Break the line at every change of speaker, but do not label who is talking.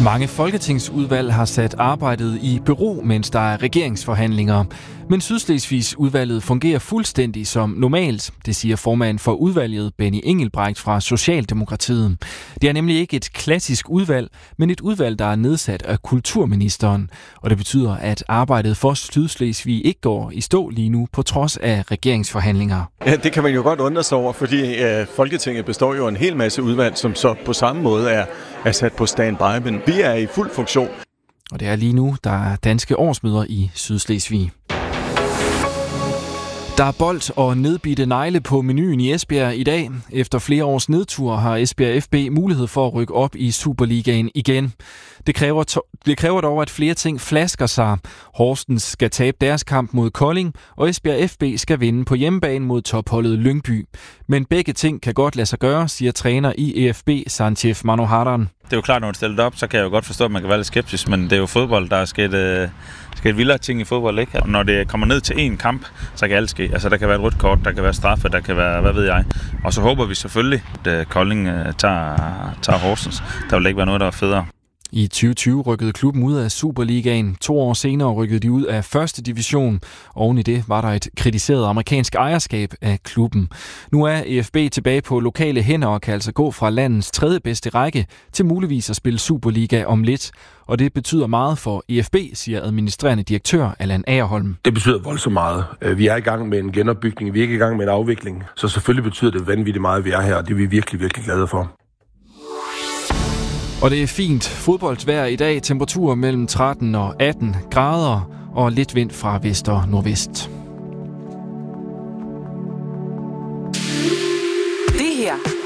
Mange folketingsudvalg har sat arbejdet i bero, mens der er regeringsforhandlinger. Men Sydslesvigs udvalget fungerer fuldstændig som normalt, det siger formand for udvalget Benny Engelbrecht fra Socialdemokratiet. Det er nemlig ikke et klassisk udvalg, men et udvalg, der er nedsat af kulturministeren. Og det betyder, at arbejdet for Sydslesvig ikke går i stå lige nu på trods af regeringsforhandlinger.
Ja, det kan man jo godt undre sig over, fordi Folketinget består jo af en hel masse udvalg, som så på samme måde er sat på standby, men vi er i fuld funktion.
Og det er lige nu, der er danske årsmøder i Sydslesvig. Der er bold og nedbidte negle på menuen i Esbjerg i dag. Efter flere års nedtur har Esbjerg FB mulighed for at rykke op i Superligaen igen. Det kræver dog, at flere ting flasker sig. Horsens skal tabe deres kamp mod Kolding, og Esbjerg FB skal vinde på hjemmebane mod topholdet Lyngby. Men begge ting kan godt lade sig gøre, siger træner i EFB, Sanchev Manoharan.
Det er jo klart, når man stiller det op, så kan jeg jo godt forstå, at man kan være lidt skeptisk, men det er jo fodbold, der er sket vildere ting i fodbold, ikke? Og når det kommer ned til én kamp, så kan alt ske. Altså, der kan være et rødt kort, der kan være straffe, der kan være, hvad ved jeg. Og så håber vi selvfølgelig, at Kolding tager Horsens. Der vil ikke være noget, der er federe.
I 2020 rykkede klubben ud af Superligaen. 2 år senere rykkede de ud af første division. Oven i det var der et kritiseret amerikansk ejerskab af klubben. Nu er EFB tilbage på lokale hænder og kan altså gå fra landets 3. bedste række til muligvis at spille Superliga om lidt. Og det betyder meget for EFB, siger administrerende direktør Allan Agerholm.
Det betyder voldsomt meget. Vi er i gang med en genopbygning, vi er ikke i gang med en afvikling. Så selvfølgelig betyder det vanvittigt meget, at vi er her, og det er vi virkelig, virkelig glade for.
Og det er fint fodboldvejr i dag. Temperaturer mellem 13 og 18 grader og lidt vind fra vest og nordvest.